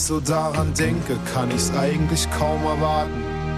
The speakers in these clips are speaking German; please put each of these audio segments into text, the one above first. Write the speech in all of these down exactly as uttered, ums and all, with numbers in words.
so daran denke, kann ich's eigentlich kaum erwarten.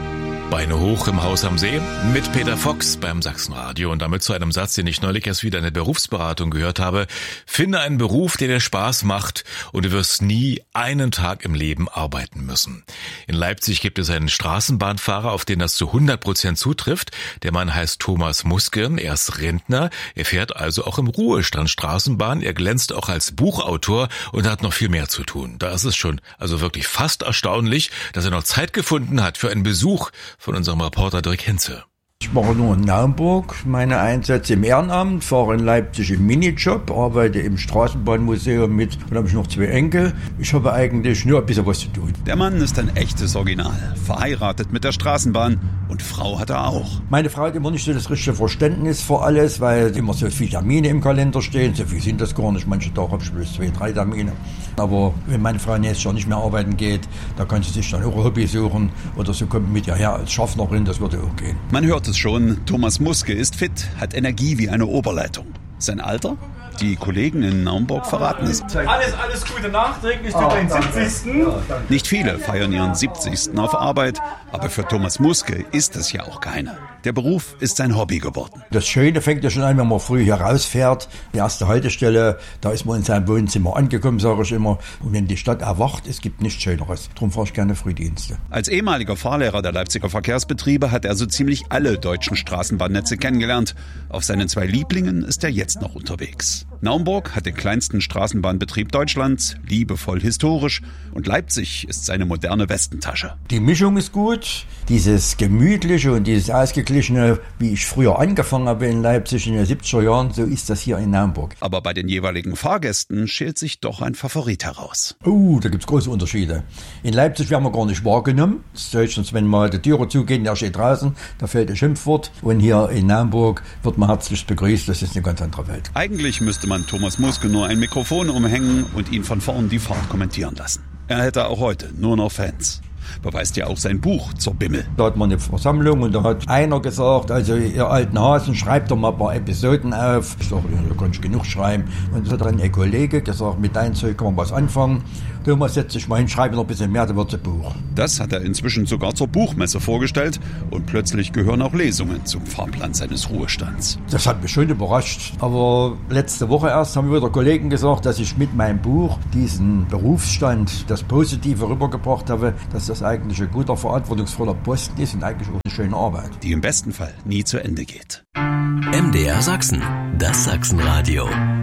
Beine hoch im Haus am See mit Peter Fox beim Sachsenradio und damit zu einem Satz, den ich neulich erst wieder in der Berufsberatung gehört habe. Finde einen Beruf, der dir Spaß macht und du wirst nie einen Tag im Leben arbeiten müssen. In Leipzig gibt es einen Straßenbahnfahrer, auf den das zu hundert Prozent zutrifft. Der Mann heißt Thomas Muske, er ist Rentner, er fährt also auch im Ruhestand Straßenbahn, er glänzt auch als Buchautor und hat noch viel mehr zu tun. Da ist es schon also wirklich fast erstaunlich, dass er noch Zeit gefunden hat für einen Besuch von unserem Reporter Dirk Hinze. Ich mache nur in Naumburg meine Einsätze im Ehrenamt, fahre in Leipzig im Minijob, arbeite im Straßenbahnmuseum mit und habe ich noch zwei Enkel. Ich habe eigentlich nur ein bisschen was zu tun. Der Mann ist ein echtes Original, verheiratet mit der Straßenbahn und Frau hat er auch. Meine Frau hat immer nicht so das richtige Verständnis für alles, weil immer so viele Termine im Kalender stehen. So viel sind das gar nicht. Manche Tage habe ich bloß zwei, drei Termine. Aber wenn meine Frau jetzt schon nicht mehr arbeiten geht, da kann sie sich dann auch ein Hobby suchen oder so kommt mit ihr her als Schaffnerin, das würde auch gehen. Man hört es schon, Thomas Muske ist fit, hat Energie wie eine Oberleitung. Sein Alter? Die Kollegen in Naumburg verraten es. Alles, alles Gute nachträglich für den siebzigsten Nicht viele feiern ihren siebzigsten auf Arbeit, aber für Thomas Muske ist es ja auch keine. Der Beruf ist sein Hobby geworden. Das Schöne fängt ja schon an, wenn man früh hier rausfährt. Die erste Haltestelle, da ist man in seinem Wohnzimmer angekommen, sage ich immer. Und wenn die Stadt erwacht, es gibt nichts Schöneres. Darum fahre ich gerne Frühdienste. Als ehemaliger Fahrlehrer der Leipziger Verkehrsbetriebe hat er so ziemlich alle deutschen Straßenbahnnetze kennengelernt. Auf seinen zwei Lieblingen ist er jetzt noch unterwegs. Naumburg hat den kleinsten Straßenbahnbetrieb Deutschlands, liebevoll historisch, und Leipzig ist seine moderne Westentasche. Die Mischung ist gut, dieses Gemütliche und dieses Ausgeglichene, wie ich früher angefangen habe in Leipzig in den siebziger Jahren, so ist das hier in Naumburg. Aber bei den jeweiligen Fahrgästen schält sich doch ein Favorit heraus. Oh, da gibt's große Unterschiede. In Leipzig werden wir gar nicht wahrgenommen. Sonst, wenn mal die Türe zugehen, der steht draußen, da fällt ein Schimpfwort. Und hier in Naumburg wird man herzlich begrüßt, das ist eine ganz andere Welt. Eigentlich müsste man Thomas Muske nur ein Mikrofon umhängen und ihn von vorn die Fahrt kommentieren lassen. Er hätte auch heute nur noch Fans. Beweist ja auch sein Buch zur Bimmel. Da hat man eine Versammlung und da hat einer gesagt, also ihr alten Hasen, schreibt doch mal ein paar Episoden auf. Ich sage, da kann ich genug schreiben. Und da hat dann ein Kollege gesagt, mit deinem Zeug kann man was anfangen. Thomas, setz dich mal hin, schreibe noch ein bisschen mehr, dann wird es ein Buch. Das hat er inzwischen sogar zur Buchmesse vorgestellt und plötzlich gehören auch Lesungen zum Fahrplan seines Ruhestands. Das hat mich schon überrascht. Aber letzte Woche erst haben wieder Kollegen gesagt, dass ich mit meinem Buch diesen Berufsstand, das Positive rübergebracht habe, dass das eigentlich ein guter, verantwortungsvoller Posten ist und eigentlich auch eine schöne Arbeit. Die im besten Fall nie zu Ende geht. M D R Sachsen, das Sachsenradio.